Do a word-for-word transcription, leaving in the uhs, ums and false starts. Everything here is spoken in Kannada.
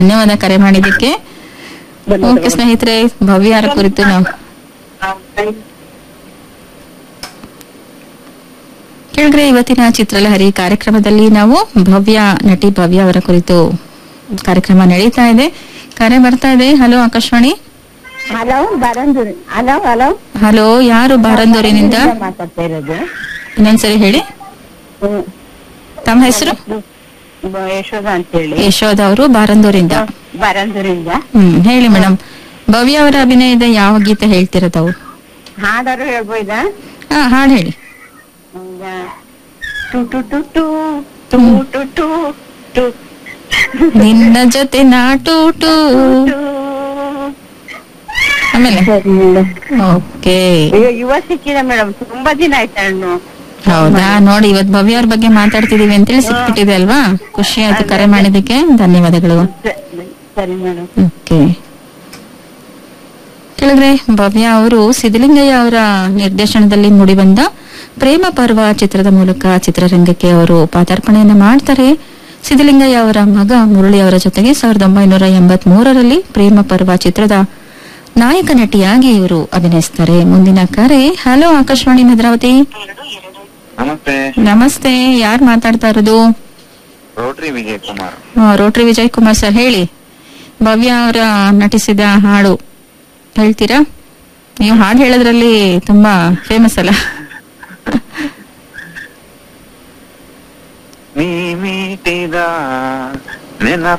ಧನ್ಯವಾದ ಕರೆ ಮಾಡಿದ್ದಕ್ಕೆ. ಓಕೆ ಸ್ನೇಹಿತರೆ, ಭವ್ಯಾರ ಕುರಿತು ನಾವು ಕೇಳಿದ್ರೆ ಇವತ್ತಿನ ಚಿತ್ರಲಹರಿ ಕಾರ್ಯಕ್ರಮದಲ್ಲಿ ನಾವು ಭವ್ಯ, ನಟಿ ಭವ್ಯ ಅವರ ಕುರಿತು ಕಾರ್ಯಕ್ರಮ ನಡೀತಾ ಇದೆ. ಕರೆ ಬರ್ತಾ ಇದೆ. Hello Akashvani. Hello ಬಾರಂದೂರಿ. Hello hello hello, ಯಾರು ಬಾರಂದೂರಿನಿಂದ? ಮಾತಾಡ್ತಾ ಇರೋದು. ಇನ್ನೊಂದ್ಸರಿ ಹೇಳಿ, ಹ್ಮ್. ತಮ್ಮ ಹೆಸರು? ಬ- ಯಶೋಧ ಅಂತ ಹೇಳಿ, ಯಶೋಧ ಅವರು ಬಾರಂದೂರಿಂದ. ಬಾರಂದೂರಿಂದ. ಹ್ಮ್, ಹೇಳಿ ಮೇಡಮ್. ಭವ್ಯ ಅವರ ಅಭಿನಯದ ಯಾವ ಗೀತೆ ಹೇಳ್ತೀರ ತಾವು? ಹಾಡಾರು ಹೇಳ್ಬೋದಾ? ಹಾ, ಹಾಡು ಹೇಳಿ. ಹೌದಾ? To to to to to to to to ನಿನ್ನ ಜೊತೆ ನಾಟೂಟು. ಟು. ಆಮೇಲೆ ಸರಿ ಮೇಡಮ್. ಓಕೆ, ಅಯ್ಯೋ, ಯುವ ಸಿಕ್ಕಿದ ಮೇಡಮ್, ತುಂಬಾ ದಿನ ಆಯ್ತಾ ನಾನು. ಹೌದಾ? ನೋಡಿ, ಇವತ್ ಭವ್ಯ ಅವ್ರ ಬಗ್ಗೆ ಮಾತಾಡ್ತಿದೀವಿ ಅಂತೇಳಿ ಸಿಕ್ಬಿಟ್ಟಿದೆ ಅಲ್ವಾ? ಖುಷಿ ಆಯ್ತು ಕರೆ ಮಾಡಿದಕ್ಕೆ, ಧನ್ಯವಾದಗಳು. ಸ- ಸರಿ ಮೇಡಮ್. ಓಕೆ, ಕೇಳಿದ್ರೆ ಭವ್ಯ ಅವರು ಸಿದ್ದಲಿಂಗಯ್ಯ ಅವರ ನಿರ್ದೇಶನದಲ್ಲಿ ಮೂಡಿಬಂದ ಪ್ರೇಮ ಪರ್ವ ಚಿತ್ರದ ಮೂಲಕ ಚಿತ್ರರಂಗಕ್ಕೆ ಅವರು ಪಾದಾರ್ಪಣೆಯನ್ನ ಮಾಡ್ತಾರೆ. ಸಿದ್ದಲಿಂಗಯ್ಯ ಅವರ ಮಗ ಮುರಳಿ ಅವರ ಜೊತೆಗೆ ಸಾವಿರದ ಒಂಬೈನೂರ ಎಂಬತ್ ಮೂರರಲ್ಲಿ ಪ್ರೇಮ ಪರ್ವ ಚಿತ್ರದ ನಾಯಕ ನಟಿಯಾಗಿ ಇವರು ಅಭಿನಯಿಸ್ತಾರೆ. ಮುಂದಿನ ಕರೆ. ಹಲೋ ಆಕಾಶವಾಣಿ ಭದ್ರಾವತಿ. ನಮಸ್ತೆ, ನಮಸ್ತೆ, ಯಾರು ಮಾತಾಡ್ತಾ ಇರೋದು? ರೋಟ್ರಿ ವಿಜಯ್ ಕುಮಾರ್. ಆ, ರೋಟ್ರಿ ವಿಜಯ್ ಕುಮಾರ್ ಸರ್, ಹೇಳಿ. ಭವ್ಯ ಅವರ ನಟಿಸಿದ ಹಾಡು ಹೇಳ್ತೀರಾ? ನೀವು ಹಾಡು ಹೇಳೋದ್ರಲ್ಲಿ ತುಂಬಾ ಫೇಮಸ್ ಅಲ್ಲ. ನೀ ಮೀಟಿದ ನೆನಪ